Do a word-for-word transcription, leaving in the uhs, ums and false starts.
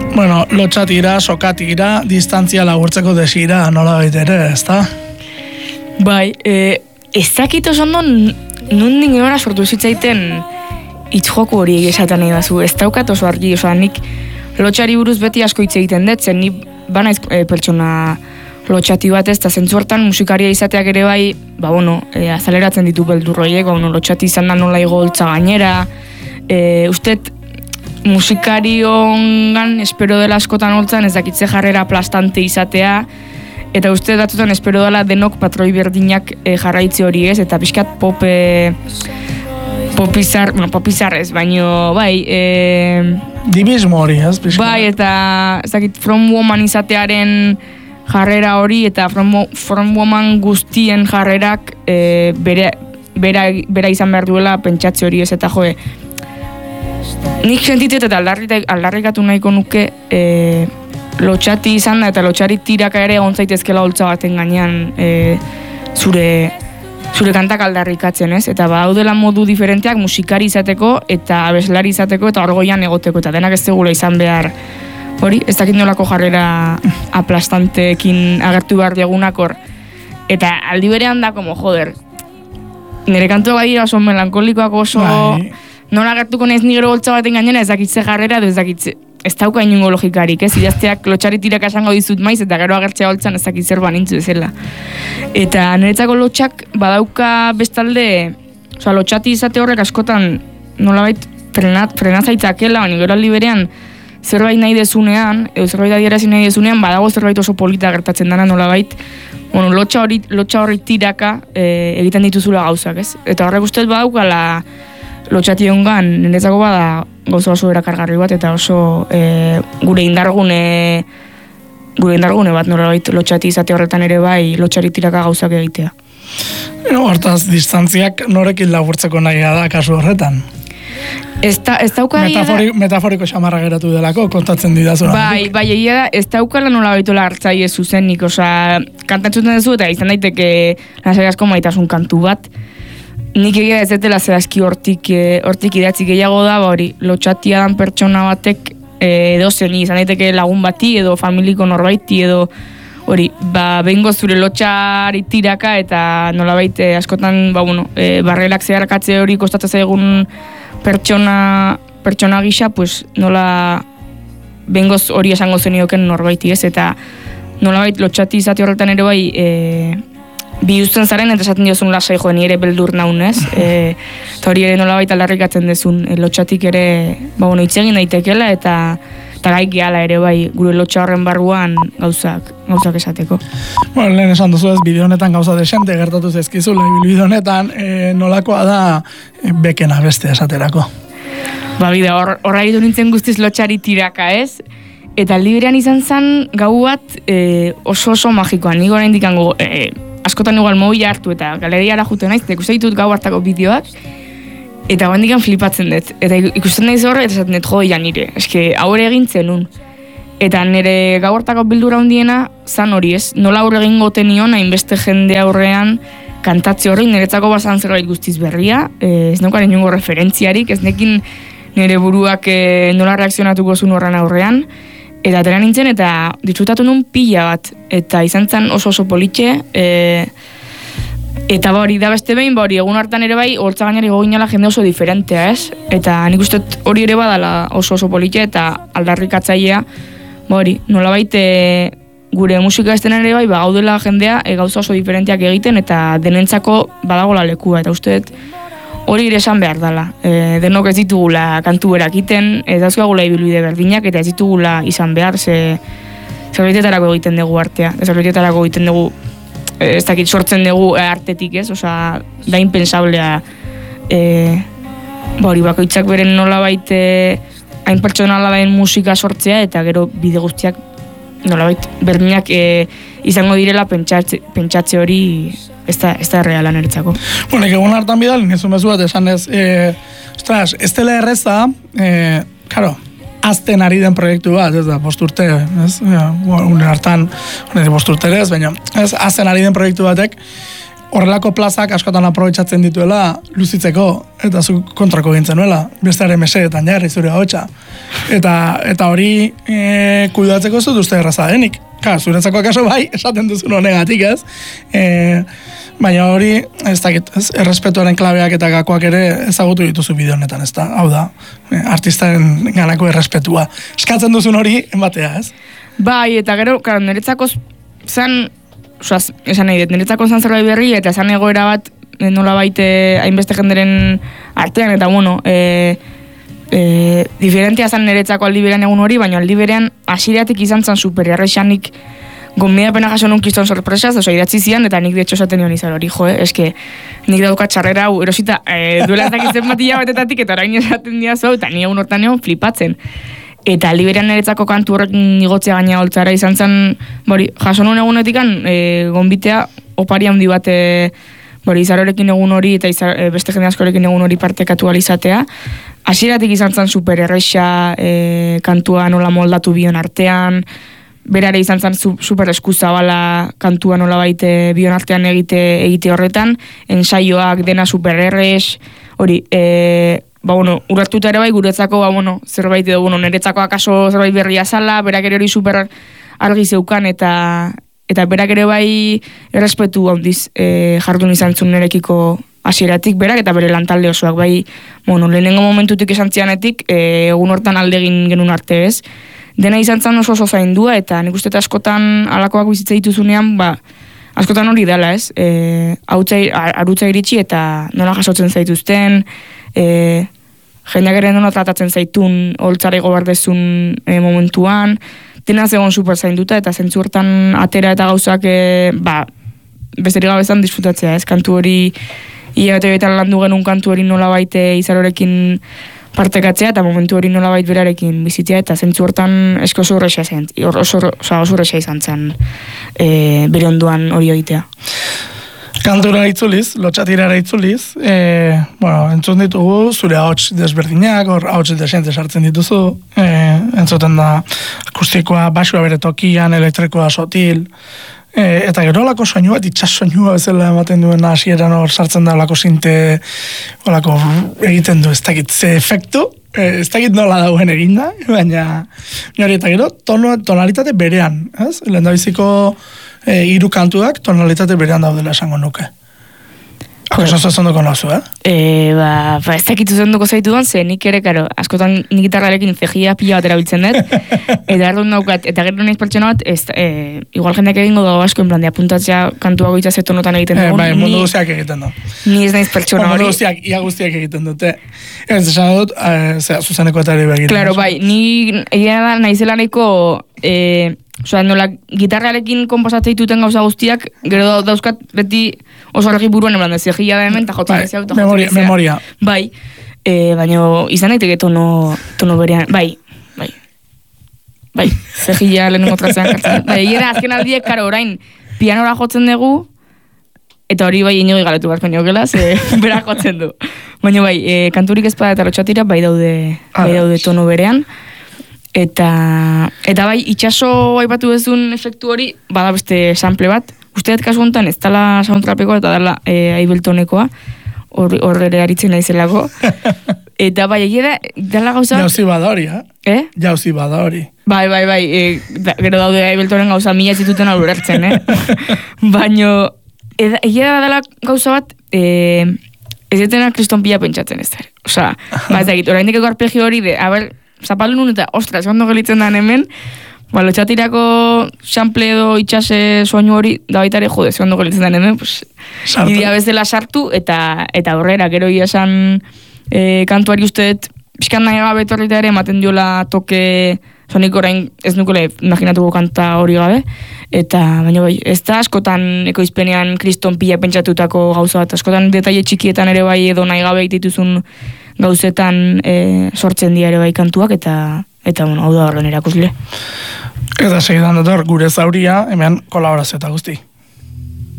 Bueno, lotxatira, sokatira, distantzia lagurtzeko desira, nola baitere, ezta? Bai, e, ez dakit oso ondo nondik nora sortu zitzaiten hitz-joko hori esaten nahi bazu. Ez daukat oso argi, oso nik lotxari buruz beti asko hitz egiten dut, zen ni banaiz e, pertsona lotxati bat ez, eta zentzu hortan musikaria izateak ere bai, ba bueno, e, azaleratzen ditu beldurroiek, ba bueno, lotxati izan da nola igoltza gainera, e, ustet musikari ongan espero dela askotan holtzan ez dakitze jarrera aplastante izatea, eta uste datutan espero dela denok patroi berdinak e, jarraitze hori ez, eta pixkat pop e, popizar, bueno, popizar ez, baino bai e, Dibismo hori ez, pixkat. Bai, eta ez dakit From Woman izatearen jarrera hori, eta From, from Woman guztien jarrerak e, bere, bera, bera izan behar duela pentsatze hori ez, eta joe nik sentitet eta aldarrikatu nahiko nuke e, lotxati izan da eta lotxari tiraka ere egon zaitezkela holtza baten gainean e, zure, zure kantak aldarrikatzen ez, eta badaudela modu diferenteak musikari izateko eta abeslari izateko eta orgoian egoteko, eta denak ez zegula izan behar hori, ez dakit nolako jarrera aplastanteekin agertu behar diegunak hor, eta aldi berean da como joder nire kantu badira oso melankolikoak oso bai. Nola gertuko naiz ni gero holtza baten gainera ez dakitze jarrera edo ez dakitze ez dauka inungo logikarik, ez? Idazteak lotxari tiraka esango dizut maiz eta gero agertzea holtzan ez dakit zer banintzu bezala. Eta niretzako lotxak badauka bestalde, osea lotxati izate horrek askotan nolabait frenat frenazaitzakela, baina gero aldi berean zerbait nahi dezunean, edo zerbait adierazi nahi dezunean badago zerbait oso polita gertatzen dana nolabait. Bueno, lotxa hori lotxa hori tiraka e, egiten dituzula gauzak, ez? Eta horrek ustez badaukala lotxati hongan, niretzako bada gozo oso erakargarri bat, eta oso e, gure indargune gure indargune bat norabait lotxati izate horretan ere bai lotxari tiraka gauzak egitea. No, hortaz, distantziak norekin laburtzeko nahi da kasu horretan? Ez da, ez dauka Metafori, Metaforiko xamarra geratu delako, kontatzen didazu. Bai, bai, egia da, ez daukala nola baitola hartzaile zuzenik, osea, kantatzen duzu eta izan daiteke lasai asko maitasun kantu bat. Nik egia ez dela zehazki hortik, hortik idatzi gehiago da, hori, lotxatia dan pertsona batek edo zen, izan daiteke lagun bati edo familiko norbaiti edo hori, ba, behingo zure lotxari tiraka eta nolabait askotan, ba, bueno, e, barrelak zeharkatze hori kostatzen zaigun pertsona, pertsona gisa, pues, nola behingoz hori esango zenioken norbaiti ez, eta nolabait lotxati izate horretan ere bai, e, bi usten zaren eta esaten diozun lasai joan ere beldur naunez, e, eta hori ere nolabait aldarrikatzen dezun e, lotxatik ere, ba, bueno, itzegin daitekela eta eta gai gehala ere bai gure lotxa horren barruan gauzak, gauzak esateko. Bueno, lehen esan duzu ez, bideo honetan gauza desente gertatu zaizkizula, bideo honetan e, nolakoa da e, bekena beste esaterako. Ba, bide, hor, horra ditu nintzen guztiz lotxari tiraka ez, eta liberean izan zen gau bat e, oso oso magikoan, nigo orain dikango, e, askotan igual mobila hartu eta galeriara jute naiz, eta ikusten ditut gau hartako bideoak, eta guen dikan flipatzen dut. Eta ikusten naiz horre, eta esaten dut joia nire, eske hau ere egin zenun. Eta nire gau hartako bildura handiena zan hori ez, nola aurre egin goten nion, hainbeste jende aurrean kantatze horri, niretzako bazan zerbait guztiz berria, e, ez neukaren inungo referentziarik, ez nekin nire buruak e, nola reakzionatuko zuen horren aurrean, eta atera nintzen eta disfrutatu nun pila bat, eta izan zen oso oso politxe, e, eta ba hori da beste behin, ba hori egun hartan ere bai, hortza gainari goginala jende oso diferentea, ez? Eta nik uste hori ere badala oso oso politxe eta aldarrikatzailea, ba hori, nolabait e, gure musika esten ere bai, ba gaudela jendea e, gauza oso diferenteak egiten, eta denentzako badagola lekua, eta uste hori ere esan behar dela. E, denok ez ditugula kantu berak iten, ez dauzkagula ibilbide berdinak, eta ez ditugula izan behar, ze zerbaitetarako egiten dugu artea, zerbaitetarako egiten dugu, ez dakit sortzen dugu artetik ez, osea, da impensablea, e, ba hori bakoitzak beren nolabait hain pertsonala daen musika sortzea, eta gero bide guztiak nolabait berdinak e, izango direla pentsatze, pentsatze hori ez da, ez da reala niretzako. Bueno, egun hartan bidal, nizun bezu bat esan ez, e, ostras, ez dela erreza, e, karo, azten ari den proiektu bat, ez da, bosturte, ez, une hartan, bost urte ez, baina, ez, azten ari den proiektu batek, horrelako plazak askotan aprobetxatzen dituela luzitzeko, eta zu kontrako gintzen nuela, bestearen mesedetan jarri zure hotxa. Eta, eta hori e, kuidatzeko ez dut uste erraza denik. Ka, zuretzako akaso bai, esaten duzun honegatik, ez? E, baina hori, ez dakit, ez, errespetuaren klabeak eta gakoak ere ezagutu dituzu bideo honetan, ez da? Hau da, e, artistaren ganako errespetua. Eskatzen duzun hori, enbatea, ez? Bai, eta gero, karo, niretzako zan, oza, esan nahi dut, niretzako zan zerbait berri, eta zan egoera bat, nola baite, hainbeste jenderen artean, eta bueno, e, e, diferentia zan niretzako aldi berean egun hori, baina aldi berean asiriatik izan zan super errexanik gonbidapena jaso nun kiston sorpresaz, oza, idatzi zian, eta nik de hecho esaten nion izan hori, jo, eh? eske, nik dauka txarrera hau, erosita, e, duela ez dakitzen bat hilabetetatik, eta orain esaten diazu hau, eta ni egun hortan egon flipatzen. Eta aldi berean niretzako kantu horrekin igotzea gaina holtzara izan zen, bori, jaso nun egunetikan, e, gonbitea opari handi bat, e, bori, izarorekin egun hori, eta izar, e, beste jende askorekin egun hori partekatu alizatea. Hasieratik izan zen super erreixa, e, kantua nola moldatu bion artean, berare izan zen super eskuzabala kantua nola baite bion artean egite, egite horretan, ensaioak dena super errex, hori, e, ba, bueno, urartuta ere bai, guretzako, ba, bueno, zerbait edo, bueno, niretzako akaso zerbait berria zala, berak ere hori super argi zeukan, eta eta berak ere bai errespetu handiz e, jardun izan zuen nirekiko hasieratik berak, eta bere lantalde osoak, bai, bueno, lehenengo momentutik esan zianetik, e, egun hortan aldegin genuen arte ez, dena izan zen oso oso zaindua, eta nik uste askotan alakoak bizitza dituzunean, ba, askotan hori dela ez, e, arutza iritsi eta nola jasotzen zaituzten, E, jendeak ere nola tratatzen zaitun holtzara igo bardezun e, momentuan, dena zegoen super zainduta eta zentzu hortan atera eta gauzak e, ba, besterik gabezan disfrutatzea, ez, kantu hori hilabete betan landu genuen kantu hori nola baite izarorekin partekatzea eta momentu hori nola bait berarekin bizitzea, eta zentzu hortan esko oso horrexa zen, oso horrexa izan zen e, bere onduan hori egitea. Kantura itzuliz, lotxatirara itzuliz, e, bueno, entzun ditugu, zure ahots desberdinak, hor ahots desente sartzen dituzu, e, entzuten da akustikoa, basua bere tokian, elektrikoa sotil, e, eta gero olako soinu bat, itxas soinua bezala ematen duen hasieran hor sartzen da olako sinte, olako egiten du, ez dakit ze efektu, e, ez dakit nola dauen eginda, baina hori eta gero tono, tonalitate berean, ez? Lehendabiziko E, hiru kantuak tonalitate berean daudela esango nuke. Akaso zuzendoko nauzu, eh? E, ba, ba, ez dakitu zuzendoko zaitu duan, ze nik ere, karo, askotan nik gitarrarekin zegia pila bat erabiltzen dut, eta erdun daukat, eta gero nahiz pertsona bat, ez, e, igual jendeak egingo dago asko, en plan, de apuntatzea kantua goitza zetonotan egiten dugu. E, bai, mundu guztiak egiten du. Ni ez naiz pertsona hori. Mundu guztiak, ia guztiak egiten dute. Ez esan dut, e, zera, zuzeneko eta ere begiten. Claro, bai, ni egia da naizela nahiko, e, Osa, nola, gitarrarekin konposatzea dituten gauza guztiak, gero dauzkat beti oso argi buruan eman, ez egia da hemen, eta jotzen bai, ezea, eta memoria, jotzen ezea. Memoria. Bai, e, baina izan daiteke tono, tono berean, bai, bai, bai, zehia lehenengo tratzean kartzen. Bai, egia azken aldiek, karo, orain, pianora jotzen dugu, eta hori bai inigo igaletu barko niokela, ze bera jotzen du. Baina bai, e, kanturik ezpada eta lotxatira, bai daude, bai daude tono berean. Eta, eta bai, itxaso aipatu bezun efektu hori, bada beste sample bat. Usteet kasu honetan ez dala soundtrapekoa eta dala e, Ableetonekoa, horre hor ere aritzen naizelako. Eta bai, egia da, dala gauza... Jauzi bada hori, eh? Eh? Jauzi bada hori. Bai, bai, bai, e, da, gero daude Ableetonen gauza mila zituten aurrertzen, eh? Baina, egia da dala gauza bat, e, ez detena kriston pila pentsatzen ez da. Osa, ba ez dakit, orain dikeko arpegio hori de, a ber, zapaldu nun eta, ostras, ondo gelitzen da hemen, ba, lotxatirako sample edo itxase soinu hori, da baitare, jode, ondo gelitzen da hemen, pues, idia bezala sartu, eta eta horrera, gero ia esan e, kantuari usteet, pixkan nahi gabe etorrita ere, ematen diola toke, sonik orain ez nukole imaginatuko kanta hori gabe, eta baina bai, ez da askotan ekoizpenean kriston pila pentsatutako gauza bat, askotan detaile txikietan ere bai edo nahi gabe dituzun gauzetan e, sortzen dira ere bai kantuak, eta eta bueno, hau da horren erakusle. Eta segidan dator, gure zauria, hemen kolaborazio eta guzti.